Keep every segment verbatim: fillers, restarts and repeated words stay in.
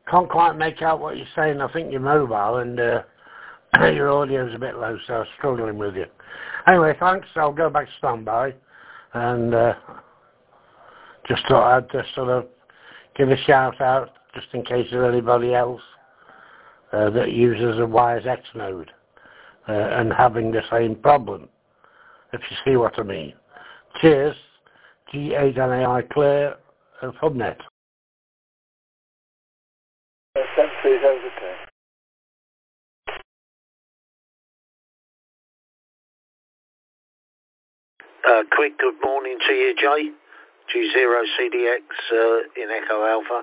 Can't quite make out what you're saying. I think you're mobile and uh, your audio's a bit low, so I'm struggling with you. Anyway, thanks. I'll go back to standby. And uh, just thought I'd just sort of give a shout out, just in case there's anybody else uh, that uses a Wires X node uh, and having the same problem, if you see what I mean. Cheers. G eight N A I Clear of Hubnet. Uh, quick good morning to you, Jay. G zero C D X uh, in Echo Alpha.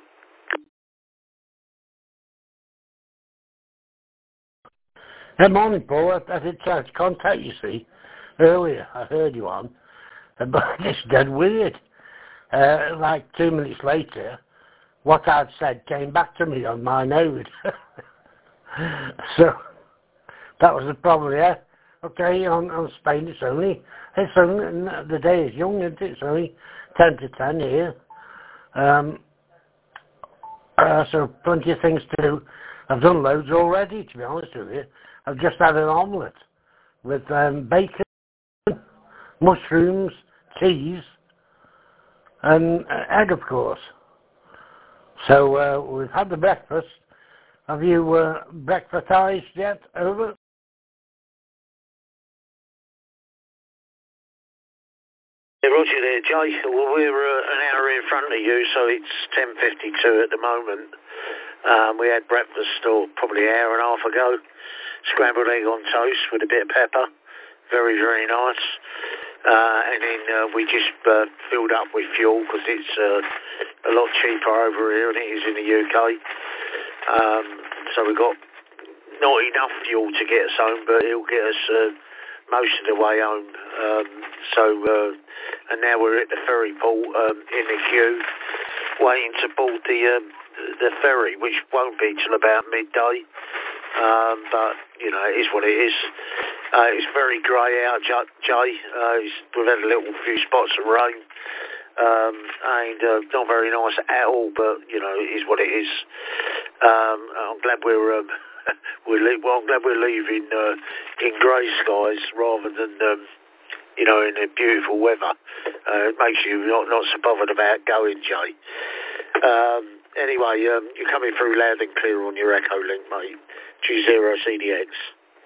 Good morning, Paul. I, I did try to contact you, see, earlier. I heard you on, but it's dead weird. Uh, like two minutes later, what I'd said came back to me on my node. So that was the problem, yeah. Okay, on, on Spain it's only, it's only, the day is young, isn't it? It's only ten to ten here. Um, uh, so plenty of things to do. I've done loads already, to be honest with you. I've just had an omelette with um, bacon, mushrooms, cheese, and uh, egg, of course. So uh, we've had the breakfast. Have you uh, breakfastised yet? Over? Yeah, Roger there, Jay. Well, we're uh, an hour in front of you, so it's ten fifty-two at the moment. Um, we had breakfast, or probably an hour and a half ago. Scrambled egg on toast with a bit of pepper. Very, very nice. Uh, and then uh, we just uh, filled up with fuel because it's uh, a lot cheaper over here than it is in the U K. Um, so we got not enough fuel to get us home, but it'll get us uh, most of the way home. Um, so, uh, and now we're at the ferry port um, in the queue, waiting to board the um, the ferry, which won't be till about midday. Um, but you know, it is what it is. Uh, it's very grey out, Jay. Uh, it's, we've had a little few spots of rain, um, and uh, not very nice at all. But you know, it is what it is. Um, I'm glad we're um, we're le well. I'm glad we're leaving uh, in grey skies rather than um, you know, in the beautiful weather. Uh, it makes you not not so bothered about going, Jay. Um, anyway, um, you're coming through loud and clear on your Echo link, mate. G zero C D X.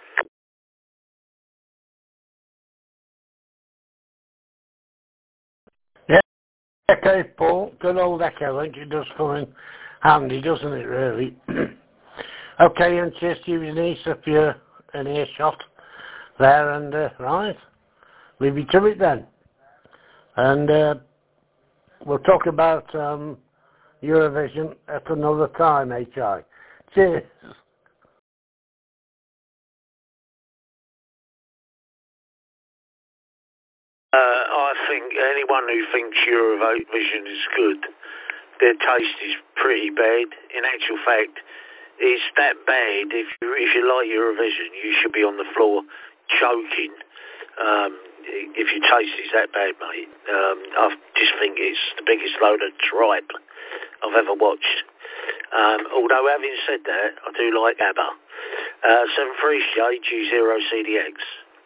Yeah, okay, Paul. Good old Echo link. It does come in handy, doesn't it, really? Okay, and cheers to you, Denise, if you're in earshot there. And, uh, right, leave you to it then. And uh, we'll talk about um, Eurovision at another time, H I. Cheers. Uh, I think anyone who thinks Eurovision is good, their taste is pretty bad. In actual fact, it's that bad. If you if you like Eurovision, you should be on the floor choking. Um, if your taste is that bad, mate, um, I just think it's the biggest load of tripe I've ever watched. Um, although having said that, I do like ABBA. Uh, seven three J G zero C D X.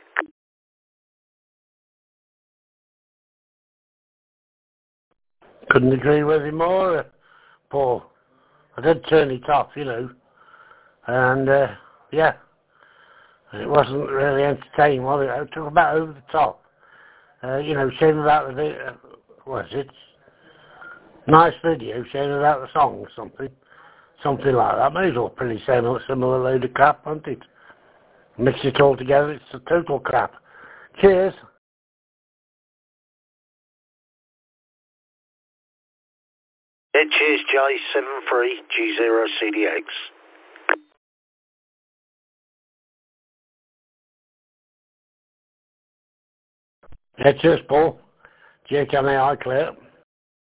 Couldn't agree with you more, Paul. I did turn it off, you know, and uh, yeah, it wasn't really entertaining, was it? It took about over the top. Uh, you know, shame about the video. Uh, what is it? Nice video, shame about the song or something. Something like that. May as well pretty similar, similar load of crap, wasn't it? Mix it all together, it's a total crap. Cheers. Yeah, cheers, J seven three G zero C D X. Yeah, cheers, Paul. J K M A I clear.